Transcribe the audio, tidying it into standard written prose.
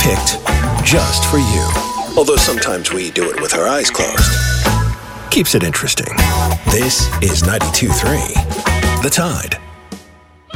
picked just for you. Although sometimes we do it with our eyes closed. Keeps it interesting. This is 92.3 The Tide.